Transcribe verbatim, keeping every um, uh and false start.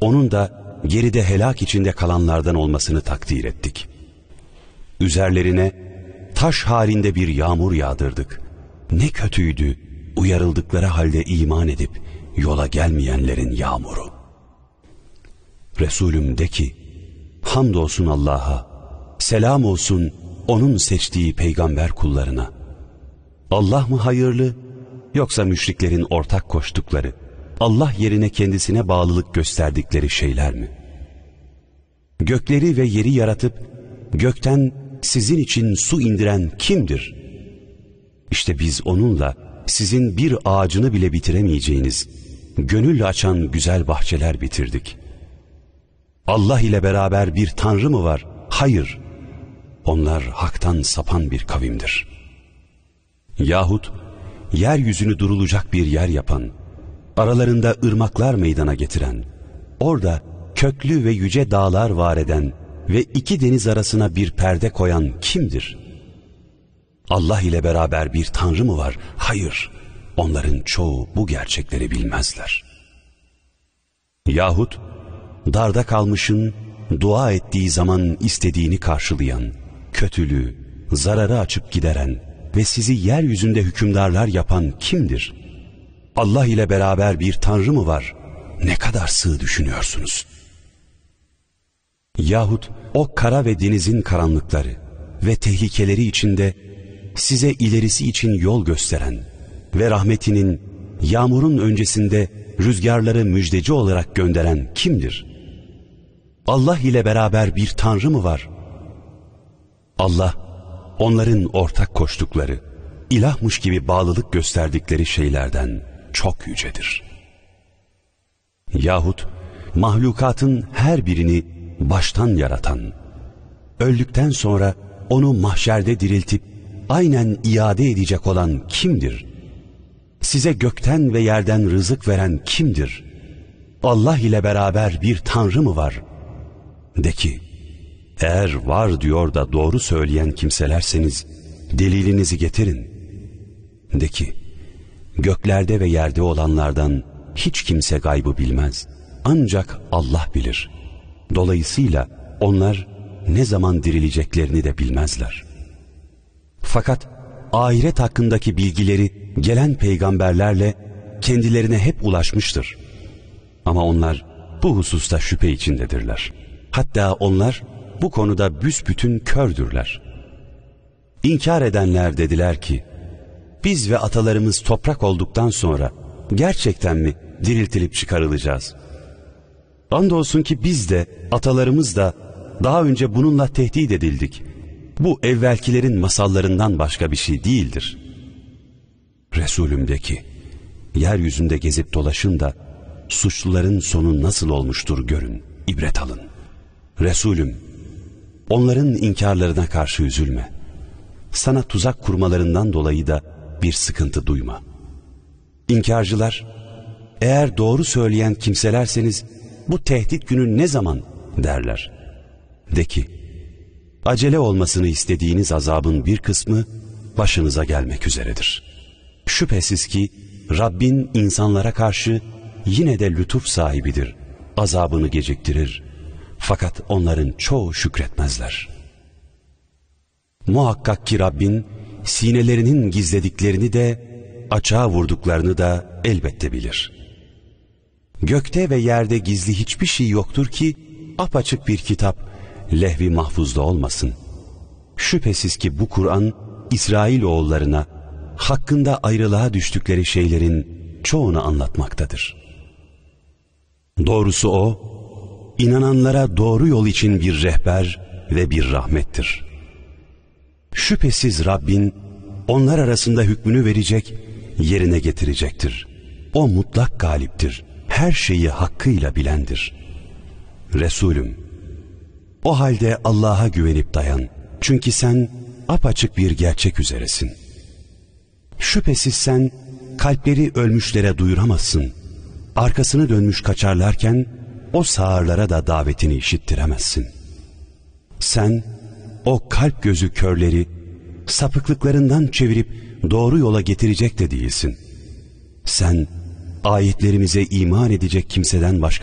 onun da geride helak içinde kalanlardan olmasını takdir ettik. Üzerlerine taş halinde bir yağmur yağdırdık. Ne kötüydü uyarıldıkları halde iman edip yola gelmeyenlerin yağmuru. Resulüm de ki, hamdolsun Allah'a, selam olsun onun seçtiği peygamber kullarına. Allah mı hayırlı, yoksa müşriklerin ortak koştukları, Allah yerine kendisine bağlılık gösterdikleri şeyler mi? Gökleri ve yeri yaratıp gökten sizin için su indiren kimdir? İşte biz onunla sizin bir ağacını bile bitiremeyeceğiniz, gönül açan güzel bahçeler bitirdik. Allah ile beraber bir tanrı mı var? Hayır. Onlar haktan sapan bir kavimdir. Yahut yeryüzünü durulacak bir yer yapan, aralarında ırmaklar meydana getiren, orada köklü ve yüce dağlar var eden ve iki deniz arasına bir perde koyan kimdir? Allah ile beraber bir tanrı mı var? Hayır. Onların çoğu bu gerçekleri bilmezler. Yahut darda kalmışın dua ettiği zaman istediğini karşılayan, kötülüğü, zararı açıp gideren ve sizi yeryüzünde hükümdarlar yapan kimdir? Allah ile beraber bir tanrı mı var? Ne kadar sığ düşünüyorsunuz? Yahut o kara ve denizin karanlıkları ve tehlikeleri içinde size ilerisi için yol gösteren ve rahmetinin yağmurun öncesinde rüzgarları müjdeci olarak gönderen kimdir? Allah ile beraber bir tanrı mı var? Allah, onların ortak koştukları, ilahmış gibi bağlılık gösterdikleri şeylerden çok yücedir. Yahut mahlukatın her birini baştan yaratan, öldükten sonra onu mahşerde diriltip aynen iade edecek olan kimdir? Size gökten ve yerden rızık veren kimdir? Allah ile beraber bir tanrı mı var? De ki, eğer var diyor da doğru söyleyen kimselerseniz delilinizi getirin. De ki, göklerde ve yerde olanlardan hiç kimse gaybı bilmez. Ancak Allah bilir. Dolayısıyla onlar ne zaman dirileceklerini de bilmezler. Fakat ahiret hakkındaki bilgileri gelen peygamberlerle kendilerine hep ulaşmıştır. Ama onlar bu hususta şüphe içindedirler. Hatta onlar bu konuda büsbütün kördürler. İnkar edenler dediler ki, biz ve atalarımız toprak olduktan sonra gerçekten mi diriltilip çıkarılacağız? Andolsun ki biz de atalarımız da daha önce bununla tehdit edildik. Bu evvelkilerin masallarından başka bir şey değildir. Resulüm de ki, yeryüzünde gezip dolaşın da suçluların sonu nasıl olmuştur görün, ibret alın. Resulüm, onların inkarlarına karşı üzülme. Sana tuzak kurmalarından dolayı da bir sıkıntı duyma. İnkarcılar, eğer doğru söyleyen kimselerseniz bu tehdit günü ne zaman derler. De ki, acele olmasını istediğiniz azabın bir kısmı başınıza gelmek üzeredir. Şüphesiz ki Rabbin insanlara karşı yine de lütuf sahibidir. Azabını geciktirir. Fakat onların çoğu şükretmezler. Muhakkak ki Rabbin sinelerinin gizlediklerini de açığa vurduklarını da elbette bilir. Gökte ve yerde gizli hiçbir şey yoktur ki apaçık bir kitap lehvi mahfuzda olmasın. Şüphesiz ki bu Kur'an İsrailoğullarına hakkında ayrılığa düştükleri şeylerin çoğunu anlatmaktadır. Doğrusu o, inananlara doğru yol için bir rehber ve bir rahmettir. Şüphesiz Rabbin onlar arasında hükmünü verecek, yerine getirecektir. O mutlak galiptir, her şeyi hakkıyla bilendir. Resulüm, o halde Allah'a güvenip dayan. Çünkü sen apaçık bir gerçek üzeresin. Şüphesiz sen kalpleri ölmüşlere duyuramazsın. Arkasını dönmüş kaçarlarken o sağırlara da davetini işittiremezsin. Sen o kalp gözü körleri sapıklıklarından çevirip doğru yola getirecek de değilsin. Sen ayetlerimize iman edecek kimseden başka